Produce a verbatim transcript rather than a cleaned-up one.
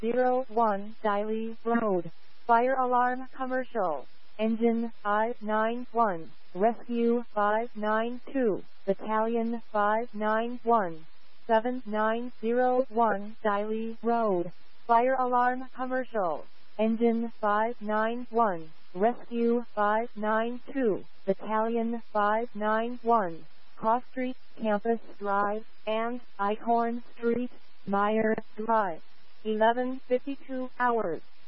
zero one Diley Road. Fire alarm commercial. Engine five nine one. Rescue five nine two. Battalion five nine one. seven nine zero one Diley Road. Fire alarm commercial. Engine five nine one. Rescue five nine two. Battalion five nine one. Cross Street, Campus Drive, and Eichhorn Street, Meyer Drive. eleven fifty-two hours.